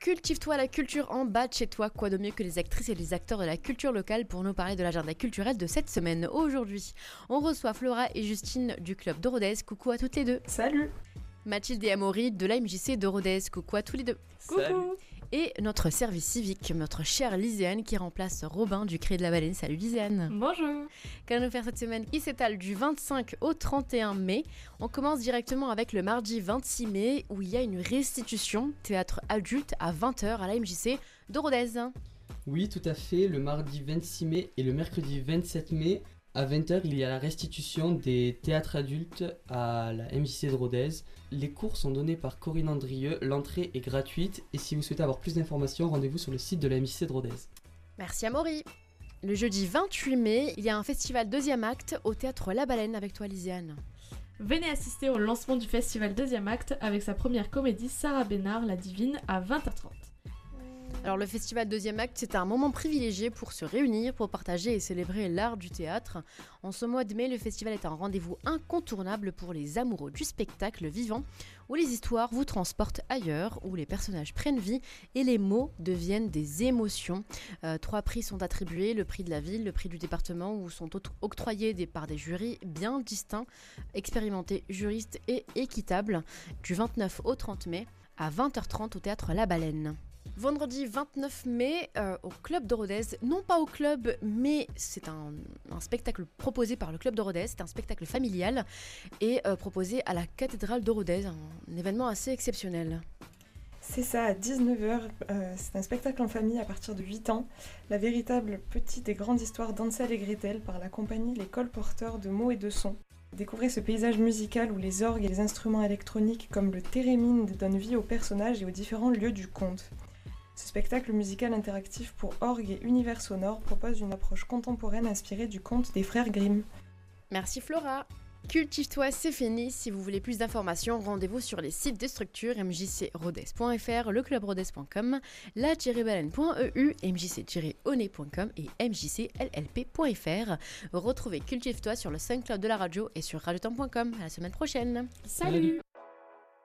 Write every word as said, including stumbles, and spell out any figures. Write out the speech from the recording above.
Cultive-toi la culture en bas de chez toi. Quoi de mieux que les actrices et les acteurs de la culture locale pour nous parler de l'agenda culturel de cette semaine. Aujourd'hui, on reçoit Flora et Justine du club de Rodez. Coucou à toutes les deux. Salut. Mathilde et Amaury de l'A M J C de Rodez. Coucou à tous les deux. Salut. Coucou. Et notre service civique, notre chère Lyséane qui remplace Robin du Cré de la Baleine. Salut Lyséane. Bonjour. Qu'allons-nous faire cette semaine qui s'étale du vingt-cinq au trente et un mai. On commence directement avec le mardi vingt-six mai où il y a une restitution théâtre adulte à vingt heures à l'A M J C de Rodez. Oui, tout à fait. Le mardi vingt-six mai et le mercredi vingt-sept mai à vingt heures, il y a la restitution des théâtres adultes à la M J C de Rodez. Les cours sont donnés par Corinne Andrieux, l'entrée est gratuite et si vous souhaitez avoir plus d'informations, rendez-vous sur le site de la M J C de Rodez. Merci Amaury. Le jeudi vingt-huit mai, il y a un festival deuxième acte au théâtre La Baleine avec toi Lyséane. Venez assister au lancement du festival deuxième acte avec sa première comédie Sarah Bénard, La Divine, à vingt heures trente. Alors le festival deuxième acte, c'est un moment privilégié pour se réunir, pour partager et célébrer l'art du théâtre. En ce mois de mai, le festival est un rendez-vous incontournable pour les amoureux du spectacle vivant, où les histoires vous transportent ailleurs, où les personnages prennent vie et les mots deviennent des émotions. Euh, trois prix sont attribués, le prix de la ville, le prix du département, où sont octroyés des, par des jurys bien distincts, expérimentés, juristes et équitables, du vingt-neuf au trente mai, à vingt heures trente au théâtre La Baleine. Vendredi vingt-neuf mai, euh, au Club de Rodez, non pas au club, mais c'est un, un spectacle proposé par le Club de Rodez, c'est un spectacle familial et euh, proposé à la cathédrale de Rodez, un, un événement assez exceptionnel. C'est ça, à dix-neuf heures, euh, c'est un spectacle en famille à partir de huit ans, la véritable petite et grande histoire d'Hansel et Gretel par la compagnie Les Colporteurs de mots et de sons. Découvrez ce paysage musical où les orgues et les instruments électroniques comme le thérémine donnent vie aux personnages et aux différents lieux du conte. Ce spectacle musical interactif pour orgue et univers sonore propose une approche contemporaine inspirée du conte des frères Grimm. Merci Flora. Cultive-toi, c'est fini. Si vous voulez plus d'informations, rendez-vous sur les sites des structures m j c rodez point f r, le club rodez point com, la tiret baleine point e u, m j c tiret onnet point com et m j c l l p point f r. Retrouvez Cultive-toi sur le SoundCloud de la radio et sur radiotemps point com. À la semaine prochaine. Salut.